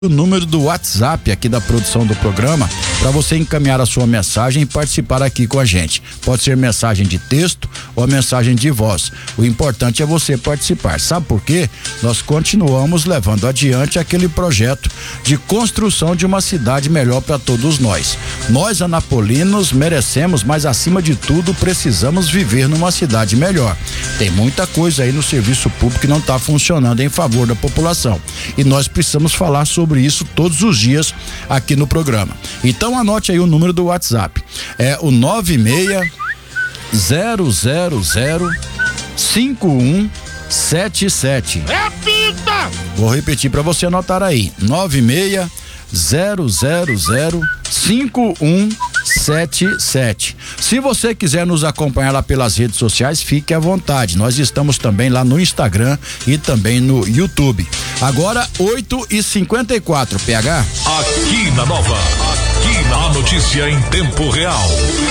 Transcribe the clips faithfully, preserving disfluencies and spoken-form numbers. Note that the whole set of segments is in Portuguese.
O número do WhatsApp aqui da produção do programa para você encaminhar a sua mensagem e participar aqui com a gente. Pode ser mensagem de texto ou mensagem de voz. O importante é você participar. Sabe por quê? Nós continuamos levando adiante aquele projeto de construção de uma cidade melhor para todos nós. Nós, anapolinos, merecemos, mas acima de tudo precisamos viver numa cidade melhor. Tem muita coisa aí no serviço público que não está funcionando em favor da população. E nós precisamos falar sobre isso todos os dias aqui no programa. Então anote aí o número do WhatsApp. É o nove seis zero zero zero cinco um sete sete. Repita! Vou repetir para você anotar aí. nove seis zero zero zero cinco um sete sete. Se você quiser nos acompanhar lá pelas redes sociais, fique à vontade. Nós estamos também lá no Instagram e também no YouTube. Agora oito e cinquenta e quatro, P H. Aqui na Nova, aqui na notícia em tempo real.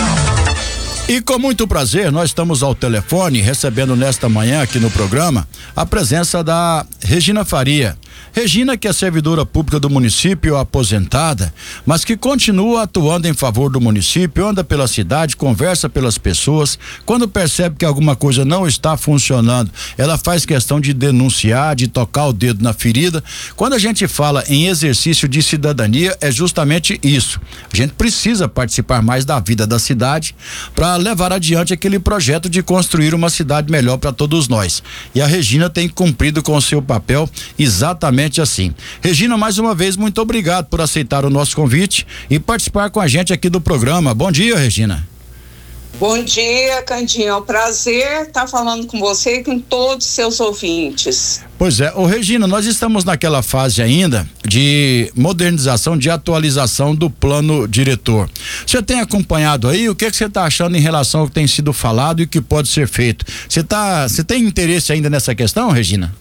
E com muito prazer, nós estamos ao telefone recebendo nesta manhã aqui no programa a presença da Regina Faria. Regina, que é servidora pública do município, aposentada, mas que continua atuando em favor do município, anda pela cidade, conversa pelas pessoas. Quando percebe que alguma coisa não está funcionando, ela faz questão de denunciar, de tocar o dedo na ferida. Quando a gente fala em exercício de cidadania, é justamente isso. A gente precisa participar mais da vida da cidade para levar adiante aquele projeto de construir uma cidade melhor para todos nós. E a Regina tem cumprido com o seu papel exatamente assim. Regina, mais uma vez, muito obrigado por aceitar o nosso convite e participar com a gente aqui do programa. Bom dia, Regina. Bom dia, Candinho. É um prazer estar falando com você e com todos os seus ouvintes. Pois é, ô Regina, nós estamos naquela fase ainda de modernização, de atualização do plano diretor. Você tem acompanhado aí? O que é que você está achando em relação ao que tem sido falado e o que pode ser feito? Você tá, você tem interesse ainda nessa questão, Regina?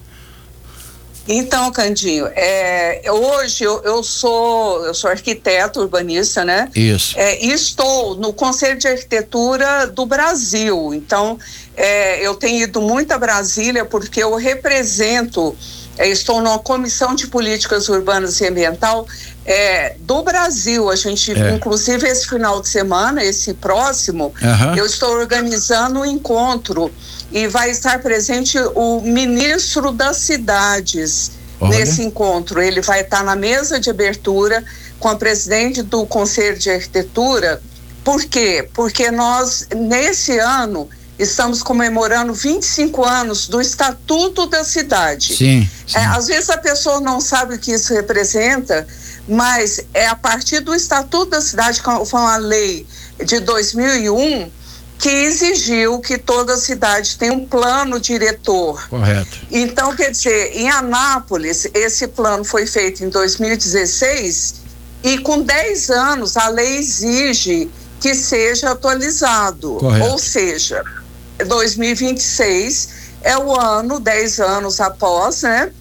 Então, Candinho, é, hoje eu, eu sou eu sou arquiteto urbanista, né? Isso. É, e estou no Conselho de Arquitetura do Brasil. Então, é, eu tenho ido muito a Brasília porque eu represento, é, estou numa comissão de políticas urbanas e ambiental é, do Brasil. A gente, é. inclusive, esse final de semana, esse próximo, uhum. eu estou organizando um encontro. E vai estar presente o ministro das cidades. Olha. Nesse encontro. Ele vai estar na mesa de abertura com a presidente do Conselho de Arquitetura. Por quê? Porque nós, nesse ano, estamos comemorando vinte e cinco anos do Estatuto da Cidade. Sim, sim. É, às vezes a pessoa não sabe o que isso representa, mas é a partir do Estatuto da Cidade, que foi uma lei de dois mil e um, que exigiu que toda cidade tenha um plano diretor. Correto. Então, quer dizer, em Anápolis, esse plano foi feito em dois mil e dezesseis e com dez anos a lei exige que seja atualizado. Correto. Ou seja, dois mil e vinte e seis é o ano, dez anos após, né?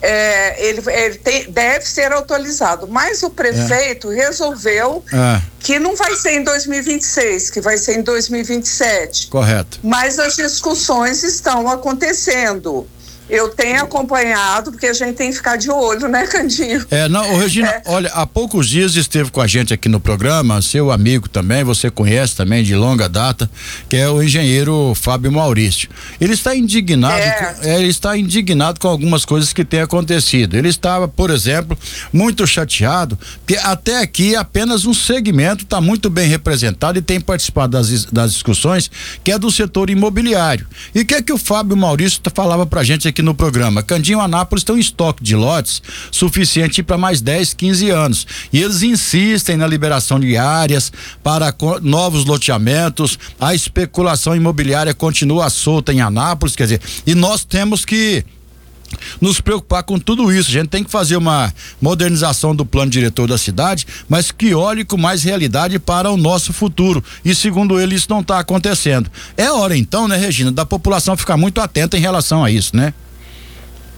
É, ele ele tem, deve ser atualizado, mas o prefeito é. resolveu é. que não vai ser em dois mil e vinte e seis, que vai ser em dois mil e vinte e sete. Correto. Mas as discussões estão acontecendo. Eu tenho acompanhado, porque a gente tem que ficar de olho, né, Candinho? É, não, ô Regina, é. olha, há poucos dias esteve com a gente aqui no programa, seu amigo também, você conhece também de longa data, que é o engenheiro Fábio Maurício. Ele está indignado, é. é, ele está indignado com algumas coisas que têm acontecido. Ele estava, por exemplo, muito chateado, que até aqui apenas um segmento está muito bem representado e tem participado das, das discussões, que é do setor imobiliário. E o que é que o Fábio Maurício falava pra gente aqui aqui no programa? Candinho, Anápolis tem um estoque de lotes suficiente para mais dez, quinze anos. E eles insistem na liberação de áreas para novos loteamentos. A especulação imobiliária continua solta em Anápolis, quer dizer, e nós temos que nos preocupar com tudo isso. A gente tem que fazer uma modernização do plano diretor da cidade, mas que olhe com mais realidade para o nosso futuro. E segundo ele, isso não está acontecendo. É hora então, né, Regina, da população ficar muito atenta em relação a isso, né?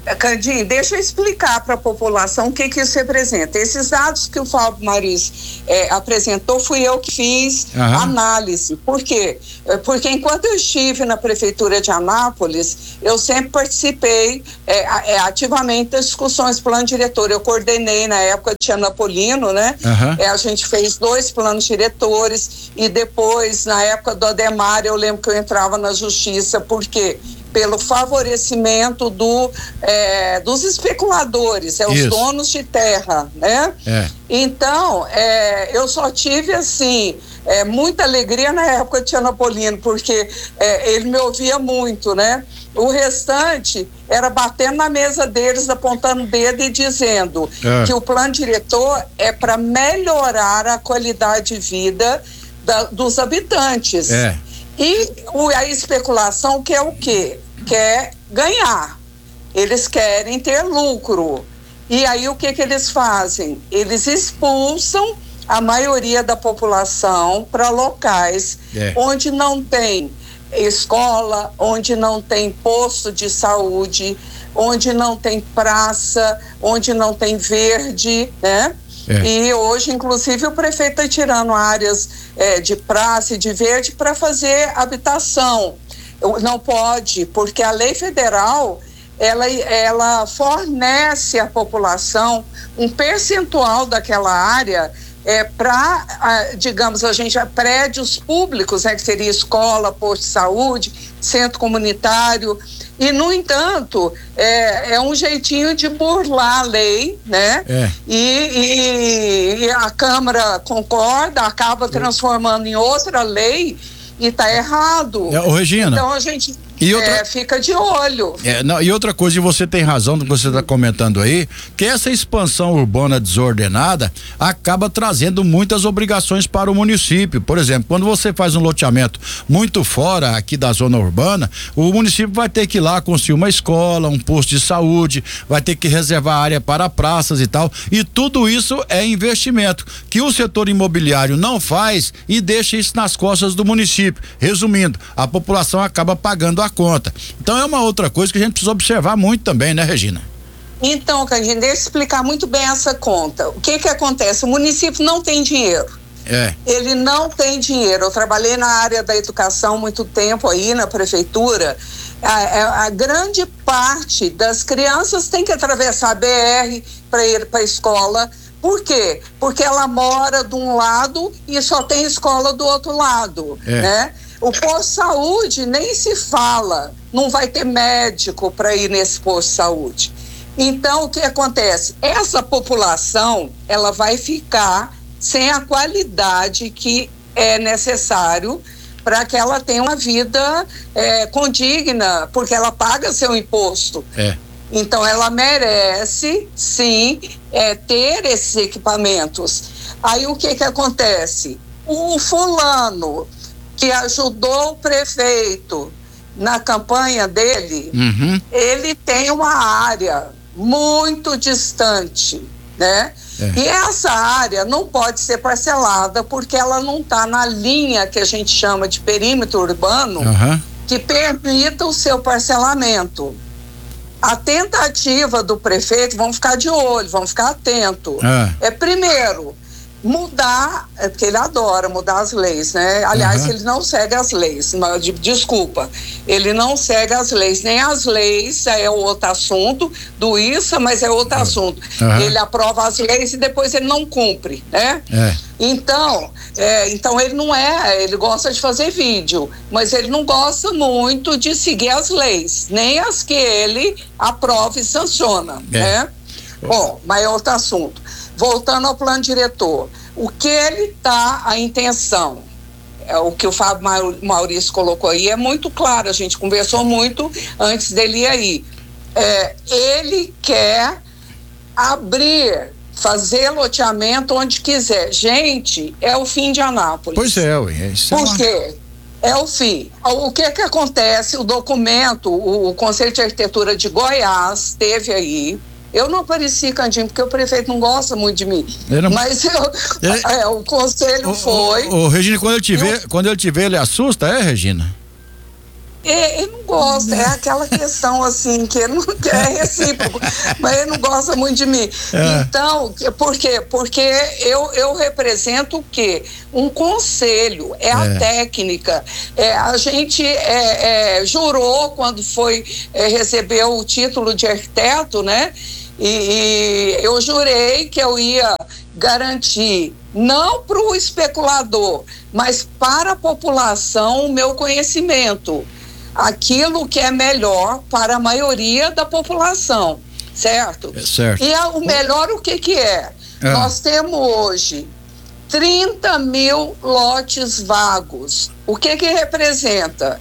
Candinho, deixa eu explicar para a população o que que isso representa. Esses dados que o Fábio Mariz é, apresentou, fui eu que fiz uhum. análise. Por quê? Porque enquanto eu estive na Prefeitura de Anápolis, eu sempre participei é, é, ativamente das discussões do plano diretor. Eu coordenei na época de Anapolino, né? Uhum. É, a gente fez dois planos diretores e depois, na época do Ademar, eu lembro que eu entrava na justiça, por quê? Pelo favorecimento do, é, dos especuladores, é, os Isso. donos de terra, né? É. Então, é, eu só tive, assim, é, muita alegria na época de Anapolino, porque é, ele me ouvia muito, né? O restante era batendo na mesa deles, apontando o dedo e dizendo é. que o plano diretor é para melhorar a qualidade de vida da, dos habitantes. É. E o, a especulação quer o quê? Quer ganhar. Eles querem ter lucro. E aí o que que eles fazem? Eles expulsam a maioria da população para locais é. onde não tem escola, onde não tem posto de saúde, onde não tem praça, onde não tem verde, né? É. E hoje, inclusive, o prefeito está tirando áreas é, de praça e de verde para fazer habitação. Não pode, porque a lei federal, ela, ela fornece à população um percentual daquela área é, para, digamos, a gente, prédios públicos, né, que seria escola, posto de saúde, centro comunitário. E, no entanto, é, é um jeitinho de burlar a lei, né? É. E, e, e a Câmara concorda, acaba transformando em outra lei e está errado. É, ô, Regina. Então a gente e outra, é, fica de olho. É, não, e outra coisa, e você tem razão no que você está comentando aí, que essa expansão urbana desordenada acaba trazendo muitas obrigações para o município. Por exemplo, quando você faz um loteamento muito fora aqui da zona urbana, o município vai ter que ir lá construir uma escola, um posto de saúde, vai ter que reservar área para praças e tal, e tudo isso é investimento que o setor imobiliário não faz e deixa isso nas costas do município. Resumindo, a população acaba pagando a conta. Então é uma outra coisa que a gente precisa observar muito também, né, Regina? Então, Candinho, deixa eu explicar muito bem essa conta. O que que acontece? O município não tem dinheiro. É. Ele não tem dinheiro. Eu trabalhei na área da educação muito tempo aí na prefeitura. A, a grande parte das crianças tem que atravessar a B R para ir para a escola. Por quê? Porque ela mora de um lado e só tem escola do outro lado, é. né? O posto de saúde nem se fala, não vai ter médico para ir nesse posto de saúde. Então, o que acontece? Essa população, ela vai ficar sem a qualidade que é necessário para que ela tenha uma vida é, condigna, porque ela paga seu imposto. É. Então, ela merece, sim, é, ter esses equipamentos. Aí, o que que acontece? O fulano que ajudou o prefeito na campanha dele, uhum. ele tem uma área muito distante, né? É. E essa área não pode ser parcelada porque ela não está na linha que a gente chama de perímetro urbano, uhum. que permita o seu parcelamento. A tentativa do prefeito, vamos ficar de olho, vamos ficar atento. É, é primeiro, mudar, é porque ele adora mudar as leis, né? Aliás, uhum. ele não segue as leis, mas, desculpa, ele não segue as leis, nem as leis, é outro assunto do I S A, mas é outro uhum. assunto. Uhum. Ele aprova as leis e depois ele não cumpre, né? É. Então, é, então ele não é, ele gosta de fazer vídeo, mas ele não gosta muito de seguir as leis, nem as que ele aprova e sanciona, é. né? Bom, mas é outro assunto. Voltando ao plano diretor, o que ele está, a intenção, é, o que o Fábio Maurício colocou aí é muito claro, a gente conversou muito antes dele ir aí. É, ele quer abrir, fazer loteamento onde quiser. Gente, é o fim de Anápolis. Pois é, ué. Isso Por é quê? É o fim. O que que acontece? O documento, o, o Conselho de Arquitetura de Goiás teve aí. Eu não apareci, Candinho, porque o prefeito não gosta muito de mim. Eu não... Mas eu, é... É, o conselho ô, foi. Ô, ô, Regina, quando ele te vê, eu... quando ele te vê, ele assusta, é, Regina? Ele, ele não gosta, é aquela questão assim, que ele não é recíproco, mas ele não gosta muito de mim. É. Então, por quê? Porque eu, eu represento o quê? Um conselho, é, é. a técnica. É, a gente é, é, jurou quando foi é, receber o título de arquiteto, né? E, e eu jurei que eu ia garantir, não para o especulador, mas para a população, o meu conhecimento, aquilo que é melhor para a maioria da população, certo? É certo. E a, o melhor o que que é? é? Nós temos hoje trinta mil lotes vagos. O que que representa?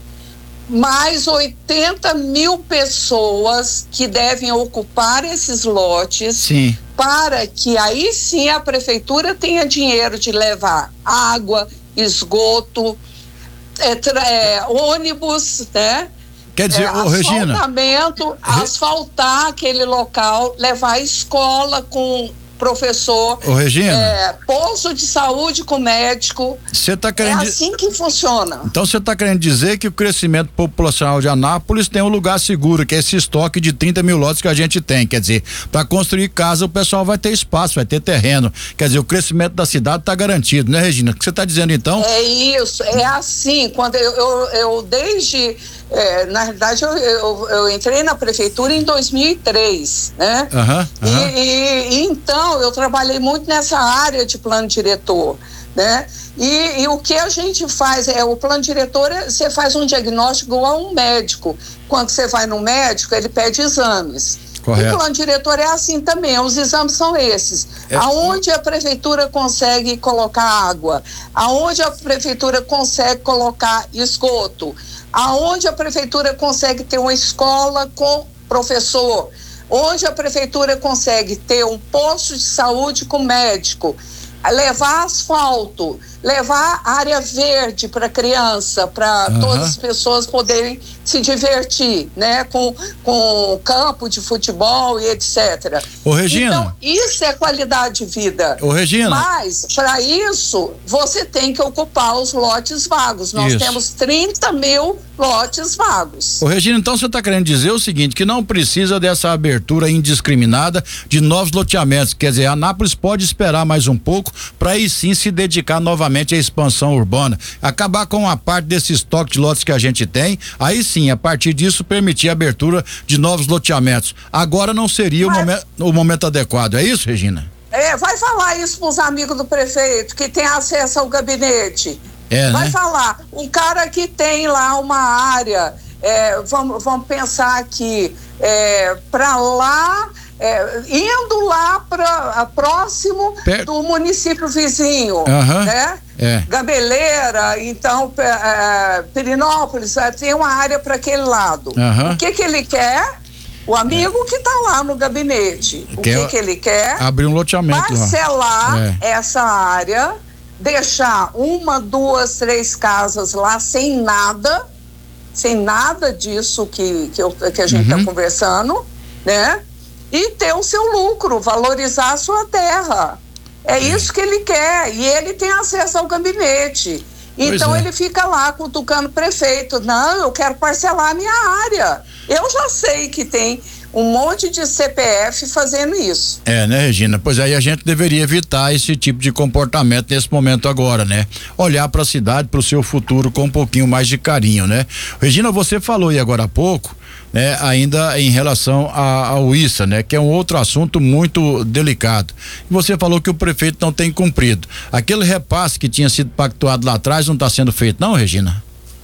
Mais oitenta mil pessoas que devem ocupar esses lotes. Sim. Para que aí sim a prefeitura tenha dinheiro de levar água, esgoto, é, é, ônibus, né? Quer dizer, é, ô, Regina, asfaltamento, asfaltar aquele local, levar escola com professor, ô, Regina, é, posto de saúde com médico. Você tá querendo é assim que funciona. Então você está querendo dizer que o crescimento populacional de Anápolis tem um lugar seguro, que é esse estoque de trinta mil lotes que a gente tem. Quer dizer, para construir casa o pessoal vai ter espaço, vai ter terreno. Quer dizer, o crescimento da cidade está garantido, né, Regina? O que você está dizendo então? É isso, é assim. Quando eu, eu, eu desde É, na realidade, eu, eu, eu entrei na prefeitura em dois mil e três, né? Uhum, uhum. E, e, e então eu trabalhei muito nessa área de plano diretor, né? E, e o que a gente faz é, o plano diretor, você faz um diagnóstico igual a um médico. Quando você vai no médico, ele pede exames. Correto. O plano diretor é assim também, os exames são esses. É. Aonde a prefeitura consegue colocar água, aonde a prefeitura consegue colocar esgoto, aonde a prefeitura consegue ter uma escola com professor, onde a prefeitura consegue ter um posto de saúde com médico, levar asfalto, levar área verde para criança, para uhum. todas as pessoas poderem se divertir, né, com, com campo de futebol e etcétera. Ô, Regina. Então, isso é qualidade de vida. Ô, Regina. Mas, para isso, você tem que ocupar os lotes vagos. Nós isso. temos trinta mil lotes vagos. Ô, Regina, então você está querendo dizer o seguinte, que não precisa dessa abertura indiscriminada de novos loteamentos. Quer dizer, Anápolis pode esperar mais um pouco para aí sim se dedicar novamente à expansão urbana. Acabar com a parte desse estoque de lotes que a gente tem, aí sim, a partir disso, permitir a abertura de novos loteamentos. Agora não seria Mas... o, momen- o momento adequado, é isso, Regina? É, vai falar isso para os amigos do prefeito, que tem acesso ao gabinete. É, vai né? falar, um cara que tem lá uma área, é, vamos, vamos pensar aqui, é, para lá, é, indo lá para próximo per... do município vizinho, uhum. né? É. Gabeleira, então é, Pirinópolis, tem uma área para aquele lado. Uhum. O que que ele quer? O amigo é. que está lá no gabinete, o quer que que ele quer? Abrir um loteamento parcelar lá. É. essa área, deixar uma, duas, três casas lá sem nada, sem nada disso que, que, eu, que a gente está uhum. conversando, né? E ter o seu lucro, valorizar a sua terra. É isso que ele quer, e ele tem acesso ao gabinete. Então é. ele fica lá cutucando o prefeito. Não, eu quero parcelar a minha área. Eu já sei que tem um monte de C P F fazendo isso. É, né, Regina? Pois aí a gente deveria evitar esse tipo de comportamento nesse momento agora, né? Olhar para a cidade, para o seu futuro com um pouquinho mais de carinho, né? Regina, você falou aí agora há pouco, né, ainda em relação a, ao I S A, né, que é um outro assunto muito delicado. E você falou que o prefeito não tem cumprido. Aquele repasse que tinha sido pactuado lá atrás não está sendo feito, não, Regina?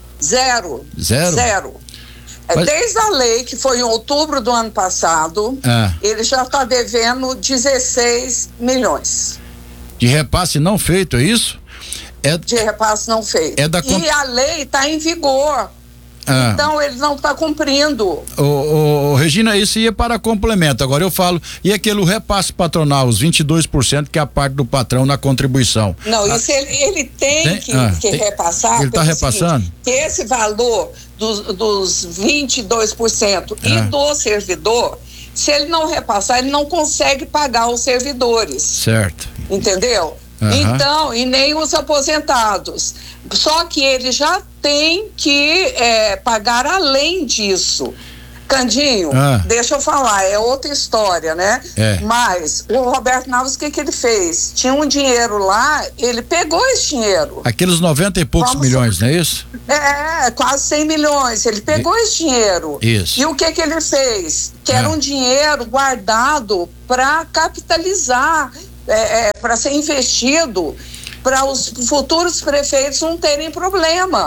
Zero. Zero? Zero. Mas... Desde a lei, que foi em outubro do ano passado, ah. ele já está devendo dezesseis milhões. De repasse não feito, é isso? É... De repasse não feito. É da... E a lei está em vigor. Ah. Então ele não está cumprindo. Ô, ô, ô, Regina, isso ia para complemento. Agora eu falo, e aquele repasse patronal, os vinte e dois por cento que é a parte do patrão na contribuição? Não, ah. isso ele, ele tem, tem? que, Ah, que tem, repassar. Ele está repassando? Seguinte, que esse valor dos, dos vinte e dois por cento ah. e do servidor, se ele não repassar, ele não consegue pagar os servidores. Certo. Entendeu? Uhum. Então, e nem os aposentados. Só que ele já tem que é, pagar além disso. Candinho, ah. deixa eu falar, é outra história, né? É. Mas o Roberto Naves, o que que ele fez? Tinha um dinheiro lá, ele pegou esse dinheiro. Aqueles noventa e poucos Vamos... milhões, não é isso? É, quase cem milhões. Ele pegou e... esse dinheiro. Isso. E o que que ele fez? Que era ah. um dinheiro guardado para capitalizar, é, é, para ser investido, para os futuros prefeitos não terem problema.